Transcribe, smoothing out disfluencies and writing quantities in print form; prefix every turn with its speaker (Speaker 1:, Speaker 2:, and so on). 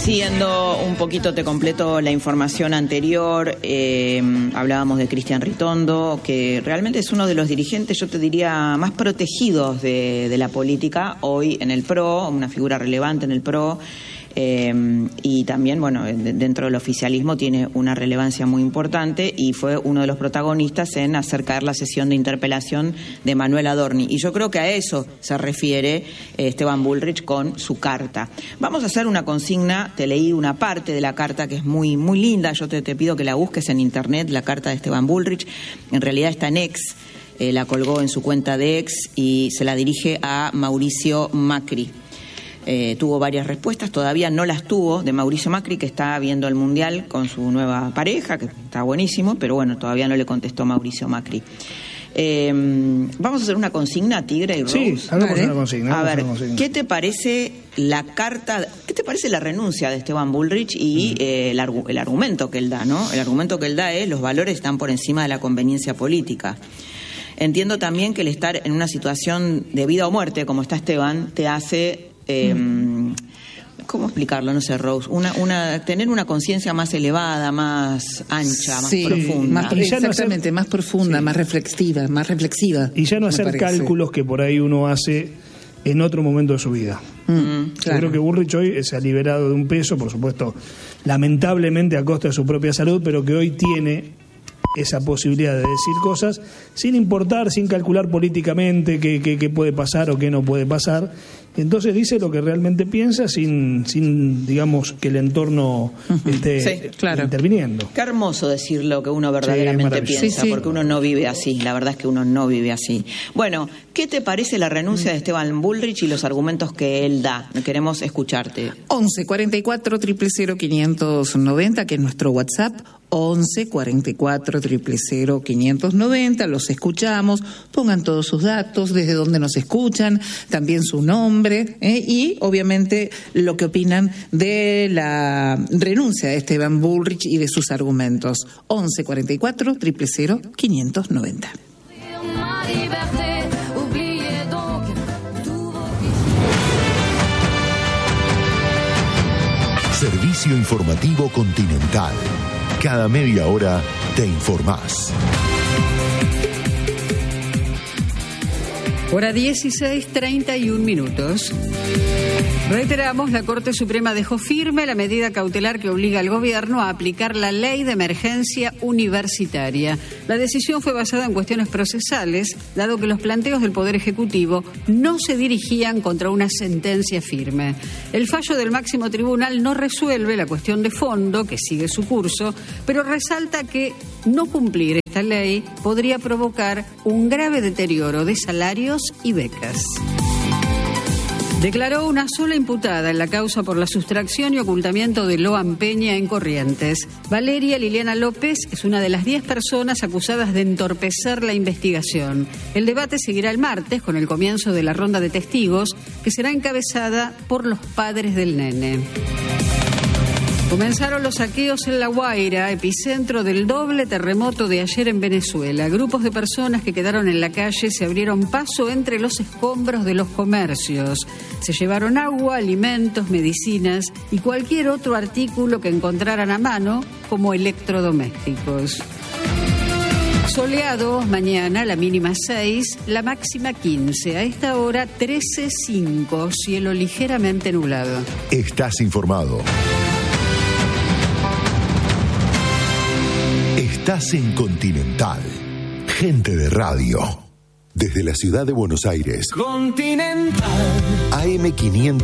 Speaker 1: Siguiendo un poquito, te completo la información anterior. Hablábamos de Cristian Ritondo, que realmente es uno de los dirigentes, yo te diría, más protegidos de la política hoy en el PRO, una figura relevante en el PRO. Y también, bueno, dentro del oficialismo tiene una relevancia muy importante y fue uno de los protagonistas en hacer caer la sesión de interpelación de Manuel Adorni. Y yo creo que a eso se refiere Esteban Bullrich con su carta. Vamos a hacer una consigna, te leí una parte de la carta que es muy, muy linda, yo te pido que la busques en internet, la carta de Esteban Bullrich, en realidad está en X, la colgó en su cuenta de X y se la dirige a Mauricio Macri. Tuvo varias respuestas, todavía no las tuvo de Mauricio Macri, que está viendo el Mundial con su nueva pareja, que está buenísimo, pero bueno, todavía no le contestó Mauricio Macri. Vamos a hacer una consigna, Tigre y Rose.
Speaker 2: Sí, hagamos una consigna.
Speaker 1: A ver, ¿qué te parece la carta, qué te parece la renuncia de Esteban Bullrich y el argumento que él da, ¿no? El argumento que él da es: los valores están por encima de la conveniencia política. Entiendo también que el estar en una situación de vida o muerte, como está Esteban, te hace... ¿cómo explicarlo? No sé, Rose. Tener una conciencia más elevada, más ancha, más profunda.
Speaker 3: Exactamente, más profunda, más reflexiva.
Speaker 2: Y ya no hacer cálculos que por ahí uno hace en otro momento de su vida.
Speaker 3: Claro.
Speaker 2: Yo creo que Bullrich hoy se ha liberado de un peso, por supuesto, lamentablemente a costa de su propia salud, pero que hoy tiene esa posibilidad de decir cosas sin importar, sin calcular políticamente qué puede pasar o qué no puede pasar. Entonces dice lo que realmente piensa sin digamos, que el entorno esté interviniendo.
Speaker 1: Qué hermoso decir lo que uno verdaderamente piensa, porque uno no vive así, la verdad es que uno no vive así. Bueno, ¿qué te parece la renuncia de Esteban Bullrich y los argumentos que él da? Queremos escucharte.
Speaker 3: 11 44 000 590, que es nuestro WhatsApp. 11 44 000 590, los escuchamos, pongan todos sus datos, desde dónde nos escuchan, también su nombre, y obviamente lo que opinan de la renuncia de Esteban Bullrich y de sus argumentos. 11 44 000 590.
Speaker 4: Servicio informativo Continental. Cada media hora te informás.
Speaker 5: Hora 16:31. Reiteramos, la Corte Suprema dejó firme la medida cautelar que obliga al gobierno a aplicar la ley de emergencia universitaria. La decisión fue basada en cuestiones procesales, dado que los planteos del Poder Ejecutivo no se dirigían contra una sentencia firme. El fallo del máximo tribunal no resuelve la cuestión de fondo, que sigue su curso, pero resalta que no cumplir esta ley podría provocar un grave deterioro de salarios y becas. Declaró una sola imputada en la causa por la sustracción y ocultamiento de Loan Peña en Corrientes. Valeria Liliana López es una de las 10 personas acusadas de entorpecer la investigación. El debate seguirá el martes con el comienzo de la ronda de testigos, que será encabezada por los padres del nene. Comenzaron los saqueos en La Guaira, epicentro del doble terremoto de ayer en Venezuela. Grupos de personas que quedaron en la calle se abrieron paso entre los escombros de los comercios. Se llevaron agua, alimentos, medicinas y cualquier otro artículo que encontraran a mano, como electrodomésticos. Soleado mañana, la mínima 6, la máxima 15. A esta hora 13:05, cielo ligeramente nublado.
Speaker 4: Estás informado. Estás en Continental. Gente de radio. Desde la ciudad de Buenos Aires.
Speaker 6: Continental.
Speaker 4: AM 500.